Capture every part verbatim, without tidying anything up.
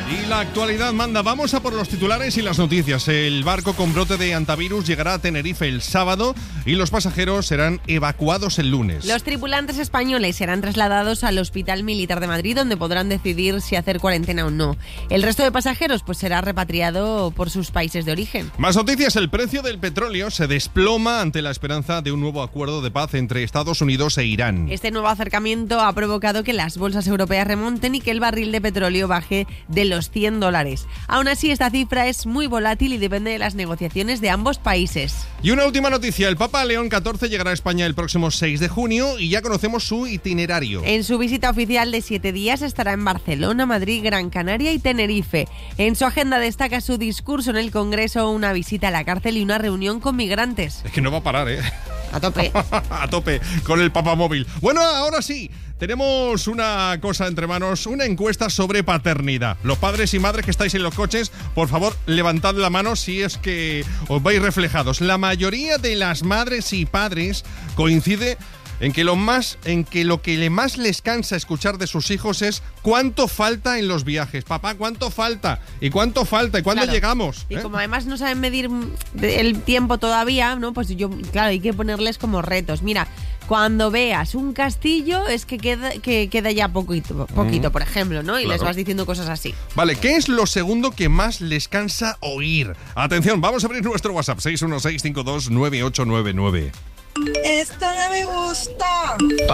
Y la actualidad manda. Vamos a por los titulares y las noticias. El barco con brote de antivirus llegará a Tenerife el sábado y los pasajeros serán evacuados el lunes. Los tripulantes españoles serán trasladados al Hospital Militar de Madrid, donde podrán decidir si hacer cuarentena o no. El resto de pasajeros pues será repatriado por sus países de origen. Más noticias. El precio del petróleo se desploma ante la esperanza de un nuevo acuerdo de paz entre Estados Unidos e Irán. Este nuevo acercamiento ha provocado que las bolsas europeas remonten y que el barril de petróleo baje de los cien dólares. Aún así, esta cifra es muy volátil y depende de las negociaciones de ambos países. Y una última noticia. El Papa León catorce llegará a España el próximo seis de junio y ya conocemos su itinerario. En su visita oficial de siete días estará en Barcelona, Madrid, Gran Canaria y Tenerife. En su agenda destaca su discurso en el Congreso, una visita a la cárcel y una reunión con migrantes. Es que no va a parar, ¿eh? A tope. A tope con el papamóvil. Bueno, ahora sí, tenemos una cosa entre manos, una encuesta sobre paternidad. Los padres y madres que estáis en los coches, por favor, levantad la mano si es que os veis reflejados. La mayoría de las madres y padres coincide en que lo más, en que lo que le más les cansa escuchar de sus hijos es cuánto falta en los viajes. Papá, ¿cuánto falta? ¿Y cuánto falta? ¿Y cuándo Claro. llegamos? Y ¿Eh? como además no saben medir el tiempo todavía, ¿no? Pues yo, claro, hay que ponerles como retos. Mira, cuando veas un castillo es que queda, que queda ya poquito, poquito Mm, por ejemplo, ¿no? Y claro. les vas diciendo cosas así. Vale, ¿qué es lo segundo que más les cansa oír? Atención, vamos a abrir nuestro WhatsApp seis uno seis cinco dos nueve ocho nueve nueve. Esto no me gusta.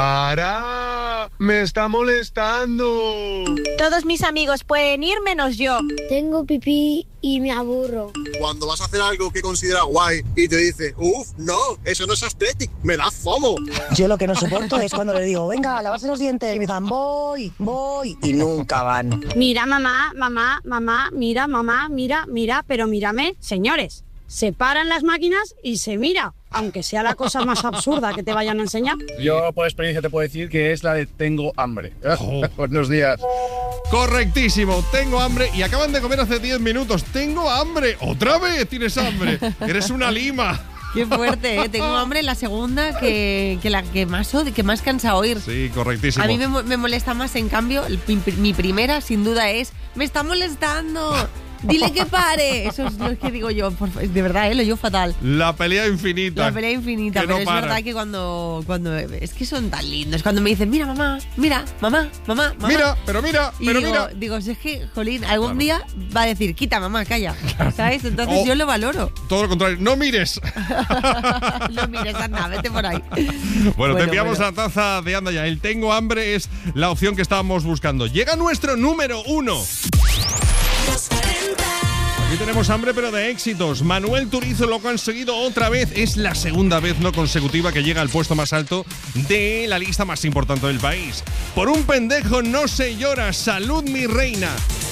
¡Para! ¡Me está molestando! Todos mis amigos pueden ir menos yo. Tengo pipí y me aburro. Cuando vas a hacer algo que consideras guay y te dice, uff, no, eso no es aesthetic, me da fomo. Yo lo que no soporto es cuando le digo, venga, a lavarse los dientes. Y me dicen, voy, voy. Y nunca van. Mira, mamá, mamá, mamá, mira, mamá, mira, mira, pero mírame, señores. Se paran las máquinas y se mira, aunque sea la cosa más absurda que te vayan a enseñar. Yo por experiencia te puedo decir que es la de tengo hambre. Oh. Buenos días. Correctísimo, tengo hambre y acaban de comer hace diez minutos. Tengo hambre, otra vez tienes hambre. Eres una lima. Qué fuerte, ¿eh? Tengo hambre, la segunda que, que la que más od- que más cansa oír. Sí, correctísimo. A mí me, mo- me molesta más, en cambio, el- mi, mi primera sin duda es, me está molestando, dile que pare. Eso es lo que digo yo, por fa- de verdad, ¿eh? Lo digo fatal. La pelea infinita. La pelea infinita, que pero no es para. verdad que cuando, cuando... Es que son tan lindos. Cuando me dicen, mira, mamá, mira, mamá, mamá, mamá. Mira, pero mira, Y pero digo, mira. digo, si es que, jolín, algún Claro. día va a decir, quita, mamá, calla. ¿Sabes? Entonces O- yo lo valoro. Todo lo contrario, no mires. No mires, anda, vete por ahí. Bueno, Bueno, te enviamos bueno. la taza de Anda Ya. El tengo hambre es la opción que estábamos buscando. Llega nuestro número uno. Aquí tenemos hambre, pero de éxitos. Manuel Turizo lo ha conseguido otra vez. Es la segunda vez no consecutiva que llega al puesto más alto de la lista más importante del país. Por un pendejo no se llora. Salud, mi reina.